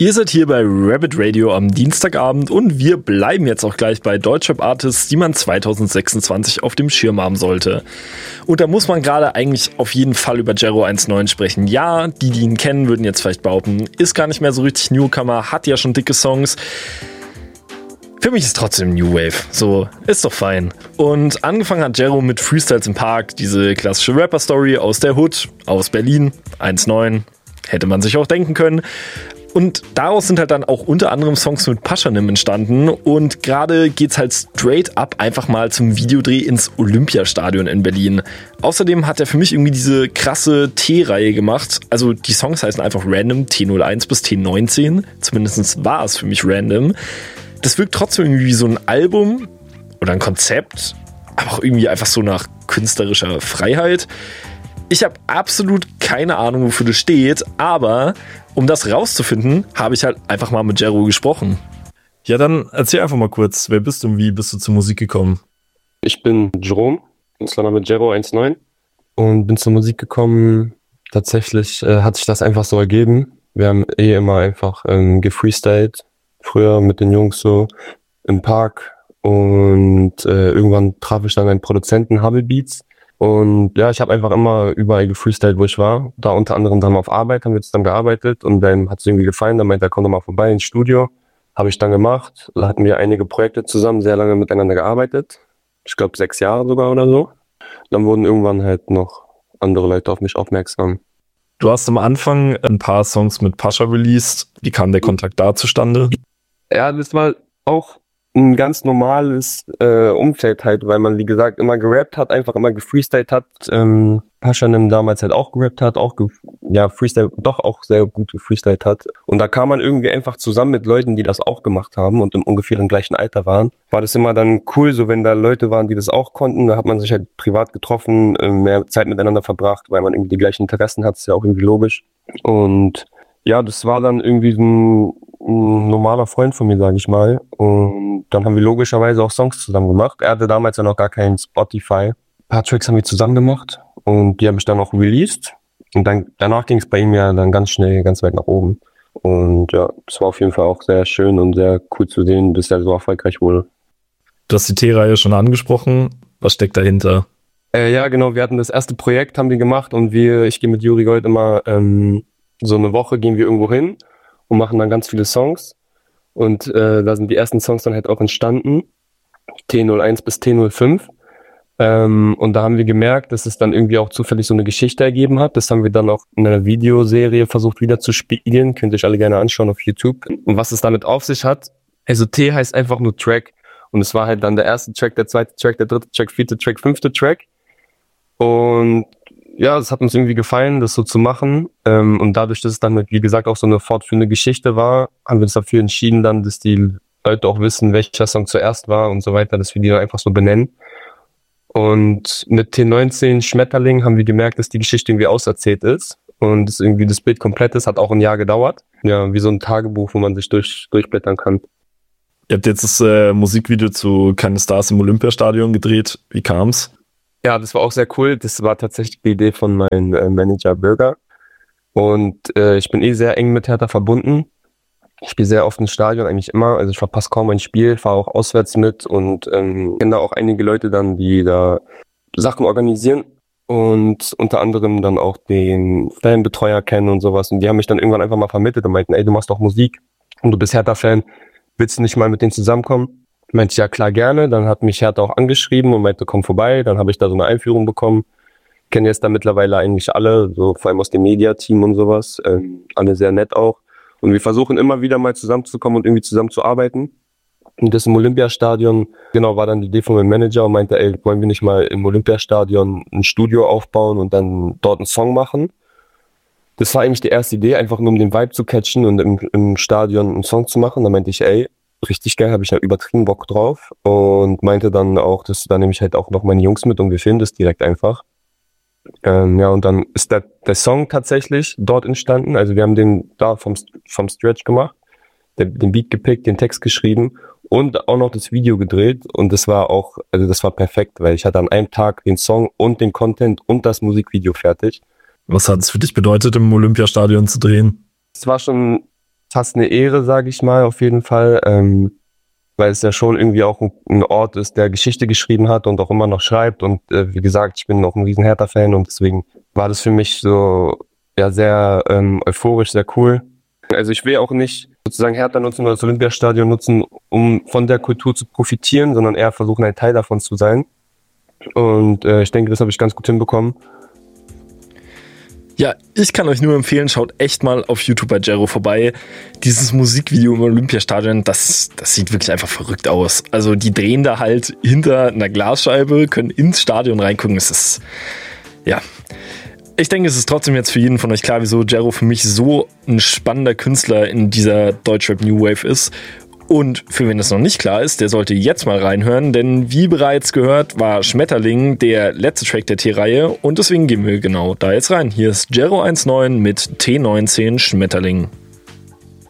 Ihr seid hier bei Rabbit Radio am Dienstagabend und wir bleiben jetzt auch gleich bei Deutschrap-Artists, die man 2026 auf dem Schirm haben sollte. Und da muss man gerade eigentlich auf jeden Fall über Jero 1.9 sprechen. Ja, die ihn kennen, würden jetzt vielleicht behaupten, ist gar nicht mehr so richtig Newcomer, hat ja schon dicke Songs. Für mich ist trotzdem New Wave, so, ist doch fein. Und angefangen hat Jero mit Freestyles im Park, diese klassische Rapper-Story aus der Hood, aus Berlin, 1.9, hätte man sich auch denken können. Und daraus sind halt dann auch unter anderem Songs mit Pashanim entstanden und gerade geht's halt straight up einfach mal zum Videodreh ins Olympiastadion in Berlin. Außerdem hat er für mich irgendwie diese krasse T-Reihe gemacht, also die Songs heißen einfach random, T01 bis T19, zumindest war es für mich random. Das wirkt trotzdem irgendwie wie so ein Album oder ein Konzept, aber auch irgendwie einfach so nach künstlerischer Freiheit. Ich habe absolut keine Ahnung, wofür das steht, aber um das rauszufinden, habe ich halt einfach mal mit Jero gesprochen. Ja, dann erzähl einfach mal kurz, wer bist du und wie bist du zur Musik gekommen? Ich bin Jerome, Künstlername Jero 1.9 und bin zur Musik gekommen. Tatsächlich hat sich das einfach so ergeben. Wir haben immer einfach gefreestylt, früher mit den Jungs so im Park und irgendwann traf ich dann einen Produzenten, Hubble Beats. Und ja, ich habe einfach immer überall gefreestylt, wo ich war. Da unter anderem dann auf Arbeit haben wir zusammen gearbeitet und dann hat es irgendwie gefallen. Dann meinte er, komm doch mal vorbei ins Studio. Habe ich dann gemacht. Da hatten wir einige Projekte zusammen, sehr lange miteinander gearbeitet. Ich glaube 6 Jahre sogar oder so. Dann wurden irgendwann halt noch andere Leute auf mich aufmerksam. Du hast am Anfang ein paar Songs mit Pasha released. Wie kam der Kontakt da zustande? Ja, das war auch ein ganz normales Umfeld halt, weil man, wie gesagt, immer gerappt hat, einfach immer gefreestylt hat. Pashanim damals halt auch gerappt hat, auch Freestyle doch auch sehr gut gefreestylt hat. Und da kam man irgendwie einfach zusammen mit Leuten, die das auch gemacht haben und im ungefähr im gleichen Alter waren. War das immer dann cool, so wenn da Leute waren, die das auch konnten, da hat man sich halt privat getroffen, mehr Zeit miteinander verbracht, weil man irgendwie die gleichen Interessen hat, ist ja auch irgendwie logisch. Und ja, das war dann irgendwie so ein normaler Freund von mir, sage ich mal. Und dann haben wir logischerweise auch Songs zusammen gemacht. Er hatte damals ja noch gar kein Spotify. Ein paar Tracks haben wir zusammen gemacht und die habe ich dann auch released. Und dann danach ging es bei ihm ja dann ganz schnell, ganz weit nach oben. Und ja, das war auf jeden Fall auch sehr schön und sehr cool zu sehen, bis er so erfolgreich wurde. Du hast die T-Reihe schon angesprochen. Was steckt dahinter? Ja, genau. Wir hatten das erste Projekt, haben wir gemacht und ich gehe mit Juri Gold immer so eine Woche gehen wir irgendwo hin und machen dann ganz viele Songs. Und da sind die ersten Songs dann halt auch entstanden. T01 bis T05. Und da haben wir gemerkt, dass es dann irgendwie auch zufällig so eine Geschichte ergeben hat. Das haben wir dann auch in einer Videoserie versucht wieder zu spiegeln. Könnt ihr euch alle gerne anschauen auf YouTube. Und was es damit auf sich hat, also T heißt einfach nur Track. Und es war halt dann der erste Track, der zweite Track, der dritte Track, vierte Track, fünfte Track. Und ja, es hat uns irgendwie gefallen, das so zu machen. Und dadurch, dass es dann, wie gesagt, auch so eine fortführende Geschichte war, haben wir uns dafür entschieden dann, dass die Leute auch wissen, welcher Song zuerst war und so weiter, dass wir die dann einfach so benennen. Und mit T19 Schmetterling haben wir gemerkt, dass die Geschichte irgendwie auserzählt ist und dass irgendwie das Bild komplett ist, hat auch ein Jahr gedauert. Ja, wie so ein Tagebuch, wo man sich durchblättern kann. Ihr habt jetzt das Musikvideo zu Keine Stars im Olympiastadion gedreht. Wie kam's? Ja, das war auch sehr cool. Das war tatsächlich die Idee von meinem Manager Bürger. Und ich bin sehr eng mit Hertha verbunden. Ich spiele sehr oft ins Stadion, eigentlich immer. Also ich verpasse kaum ein Spiel, fahre auch auswärts mit und kenne da auch einige Leute dann, die da Sachen organisieren und unter anderem dann auch den Fanbetreuer kennen und sowas. Und die haben mich dann irgendwann einfach mal vermittelt und meinten, ey, du machst doch Musik und du bist Hertha-Fan, willst du nicht mal mit denen zusammenkommen? Meinte ich, ja klar, gerne. Dann hat mich Hertha auch angeschrieben und meinte, komm vorbei. Dann habe ich da so eine Einführung bekommen. Kennen jetzt da mittlerweile eigentlich alle, so vor allem aus dem Media-Team und sowas. Alle sehr nett auch. Und wir versuchen immer wieder mal zusammenzukommen und irgendwie zusammenzuarbeiten. Und das im Olympiastadion, genau, war dann die Idee von meinem Manager und meinte, ey, wollen wir nicht mal im Olympiastadion ein Studio aufbauen und dann dort einen Song machen? Das war eigentlich die erste Idee, einfach nur um den Vibe zu catchen und im Stadion einen Song zu machen. Dann meinte ich, ey, richtig geil, habe ich da übertrieben Bock drauf. Und meinte dann auch, dass da nehme ich halt auch noch meine Jungs mit und wir filmen das direkt einfach. Ja, und dann ist der Song tatsächlich dort entstanden. Also wir haben den da vom Stretch gemacht, den Beat gepickt, den Text geschrieben und auch noch das Video gedreht. Und das war auch, also das war perfekt, weil ich hatte an einem Tag den Song und den Content und das Musikvideo fertig. Was hat es für dich bedeutet, im Olympiastadion zu drehen? Es war schon fast eine Ehre, sage ich mal, auf jeden Fall, weil es ja schon irgendwie auch ein Ort ist, der Geschichte geschrieben hat und auch immer noch schreibt. Und wie gesagt, ich bin auch ein riesen Hertha-Fan und deswegen war das für mich so ja sehr euphorisch, sehr cool. Also ich will auch nicht sozusagen Hertha nutzen oder das Olympiastadion nutzen, um von der Kultur zu profitieren, sondern eher versuchen, ein Teil davon zu sein. Und ich denke, das habe ich ganz gut hinbekommen. Ja, ich kann euch nur empfehlen, schaut echt mal auf YouTube bei Jero vorbei. Dieses Musikvideo im Olympiastadion, das sieht wirklich einfach verrückt aus. Also die drehen da halt hinter einer Glasscheibe, können ins Stadion reingucken. Es ist, ja, ich denke, es ist trotzdem jetzt für jeden von euch klar, wieso Jero für mich so ein spannender Künstler in dieser Deutschrap New Wave ist. Und für wen das noch nicht klar ist, der sollte jetzt mal reinhören, denn wie bereits gehört, war Schmetterling der letzte Track der T-Reihe und deswegen gehen wir genau da jetzt rein. Hier ist Jero 19 mit T19 Schmetterling.